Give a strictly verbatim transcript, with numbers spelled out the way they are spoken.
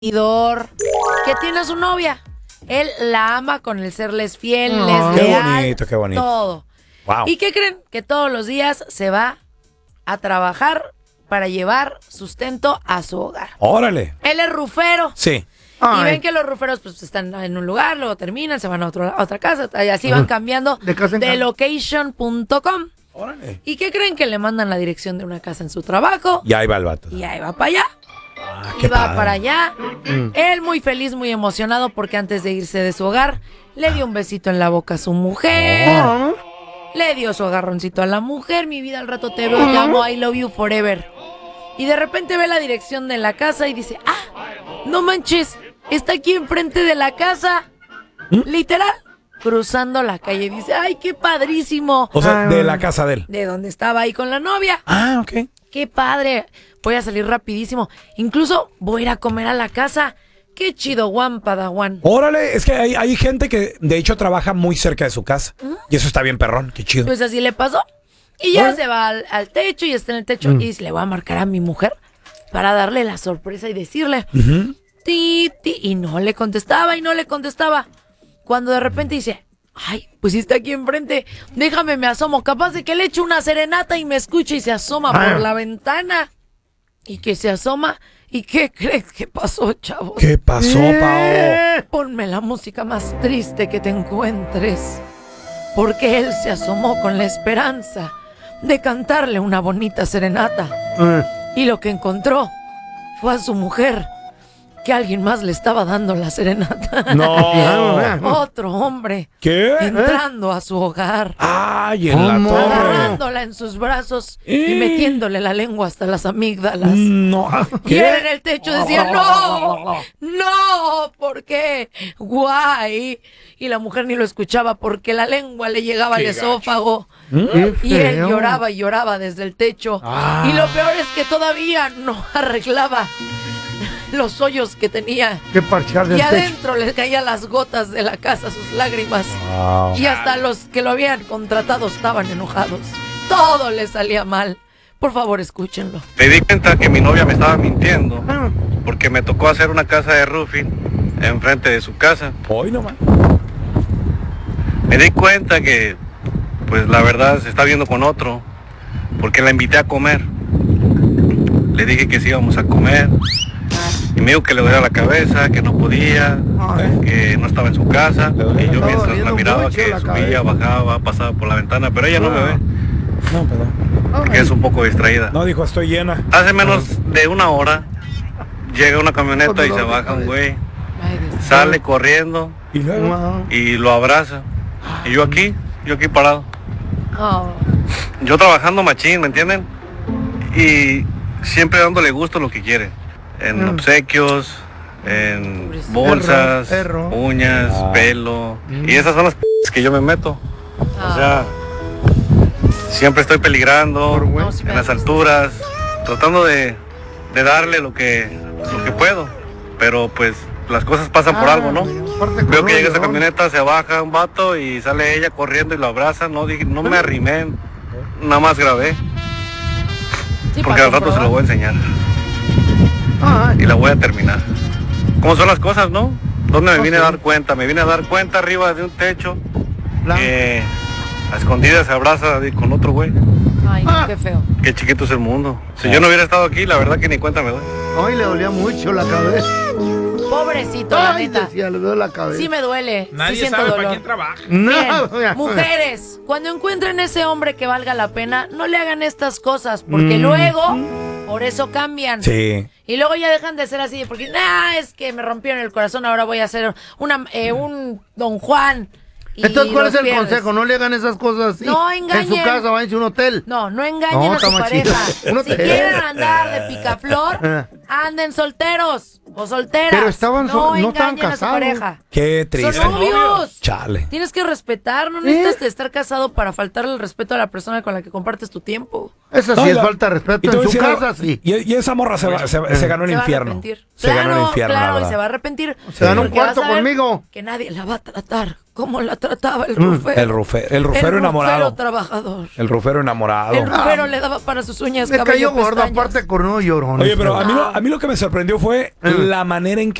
que tiene a su novia. Él la ama con el serles fiel, Oh, les qué leal, bonito, qué bonito. todo. Wow. ¿Y qué creen? Que todos los días se va a trabajar para llevar sustento a su hogar. Órale. Él es rufero. Sí. Y Ay. ven que los ruferos pues están en un lugar, luego terminan, se van a, otro, a otra casa, y así van cambiando De casa en de casa. location punto com. Órale. ¿Y qué creen? Que le mandan la dirección de una casa en su trabajo Y ahí va el vato. y ahí va para allá. Ah, Y qué va padre. para allá. Mm. Él muy feliz, muy emocionado porque antes de irse de su hogar le dio un besito en la boca a su mujer. Ah. Le dio su agarroncito a la mujer. Mi vida, al rato te veo, te amo, I love you forever. Y de repente ve la dirección de la casa y dice, ah, no manches, está aquí enfrente de la casa. Literal, cruzando la calle. Dice, ay, qué padrísimo. O sea, de la casa de él. De donde estaba ahí con la novia. Ah, ok. Qué padre. Voy a salir rapidísimo. Incluso voy a ir a comer a la casa. Qué chido, Juan Padawan. Órale, es que hay, hay gente que de hecho trabaja muy cerca de su casa. Y eso está bien perrón, qué chido. Pues así le pasó. Y ya Bueno. se va al, al techo y está en el techo. Y dice, le voy a marcar a mi mujer para darle la sorpresa y decirle. Ujú. Ti, ti. Y no le contestaba y no le contestaba. Cuando de repente dice, ay, pues si está aquí enfrente, déjame me asomo. Capaz de que le eche una serenata y me escuche y se asoma Ah. por la ventana. Y que se asoma. ¿Y qué crees que pasó, chavos? ¿Qué pasó, Pao? Ponme la música más triste que te encuentres. Porque él se asomó con la esperanza de cantarle una bonita serenata. Eh. Y lo que encontró fue a su mujer, que alguien más le estaba dando la serenata. No. Otro hombre ¿Qué? entrando a su hogar, Ay, en la ¿Cómo? torre. agarrándola en sus brazos y Eh. metiéndole la lengua hasta las amígdalas. No. Y él en ¿Qué? el techo decía, no, no, ¿por qué? Guay. Y la mujer ni lo escuchaba porque la lengua le llegaba al Qué esófago. Qué Y él feo. lloraba y lloraba desde el techo. Ah. Y lo peor es que todavía no arreglaba los hoyos que tenía. Qué parchar del Y techo. adentro le caían las gotas de la casa, sus lágrimas. Wow. Y hasta los que lo habían contratado estaban enojados. Todo le salía mal. Por favor, escúchenlo. Me di cuenta que mi novia me estaba mintiendo Ah. porque me tocó hacer una casa de roofing enfrente de su casa. Hoy nomás. Me di cuenta que, pues la verdad, se está viendo con otro porque la invité a comer. Le dije que sí íbamos a comer y me dijo que le dolía la cabeza, que no podía, Ay. que no estaba en su casa. Le dolía Y la yo cabeza. mientras la Doliendo miraba mucho que la subía, cabeza. bajaba, pasaba por la ventana, pero ella no me ve No, perdón. porque es un poco distraída. No, dijo, estoy llena. Hace menos de una hora llega una camioneta y se baja un güey, Ay, Dios. sale corriendo Y luego. Wow. y lo abraza. Y yo aquí, yo aquí parado. Oh. Yo trabajando machín, ¿me entienden? Y siempre dándole gusto a lo que quiere. En Mm. obsequios, en Pobrecito. bolsas, Perro, perro. uñas, Ah. pelo. Mm. Y esas son las p que yo me meto. O Ah. sea, siempre estoy peligrando Por güey. No, sí me en las da gusto. alturas, tratando de, de darle lo que, lo que puedo. Pero pues las cosas pasan por Ah, algo, ¿no? aparte Veo con que llega esa rollo. camioneta, se baja un vato y sale ella corriendo y lo abraza. No dije, no me arrimé, nada más grabé, Sí, porque para al rato se lo voy a enseñar Ay. y la voy a terminar. ¿Cómo son las cosas, no? ¿Dónde me vine a Ok. dar cuenta? Me vine a dar cuenta arriba de un techo Blanco. que a escondidas se abraza de- con otro güey. Ay, no, qué feo. Qué chiquito es el mundo. Si yo no hubiera estado aquí, la verdad que ni cuenta me doy. Ay, le dolía mucho la cabeza. Pobrecito, la Ay, neta. decía, le duele la cabeza. Sí me duele. Nadie sí siento sabe dolor. para quién trabaja. No, Bien, mujeres, cuando encuentren ese hombre que valga la pena, no le hagan estas cosas, porque Mm. luego, por eso cambian. Sí. Y luego ya dejan de ser así, porque, nah, es que me rompieron el corazón, ahora voy a ser una, eh, un Don Juan. Y Entonces, ¿cuál los es el pierdes. consejo? No le hagan esas cosas así. No En engañen. su casa, váyanse a un hotel. No, no engañen No, a su está más chido. pareja. Uno Si te- quieren andar de picaflor, anden solteros o solteras. Pero estaban no, sol- no estaban engañen a su casados. pareja. Qué triste. Son novios. Chale. Tienes que respetar, no necesitas de estar casado para faltarle el respeto a la persona con la que compartes tu tiempo. Esa sí No, es la- falta de respeto. y te voy En a su decir algo, casa, sí. Y, y esa morra se, va- se, se ganó el Se va a infierno. arrepentir. Se ganó el Claro, infierno, la claro, y verdad. se va a arrepentir. Se ganó un Porque va a cuarto saber conmigo. Que nadie la va a tratar como la trataba el rufero. El rufero, el rufero el enamorado. rufero trabajador. El rufero enamorado. El rufero le daba para sus uñas Me cabello cayó gordo, pestañas. aparte con uno llorón. Oye, pero a mí, lo, a mí lo que me sorprendió fue la manera en que